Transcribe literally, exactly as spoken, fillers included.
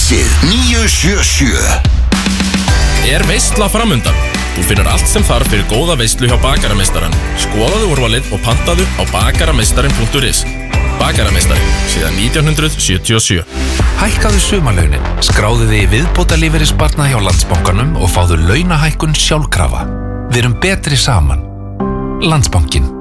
Exið níu sjö sjö. Er veisla framundan? Þú finnur allt sem þarf fyrir góða veislu hjá Bakarameistarann. Skoðaðu úrvalið og pantaðu á bakarameistarin punktur is. Bakarameistari, síðan nítján hundruð sjötíu og sjö. Hækkaðu sumarlaunin, skráðu þig í viðbótarlífeyrissparnað hjá Landsbankanum og fáðu launahækkun sjálfkrafa. Við erum betri saman. Landsbankinn.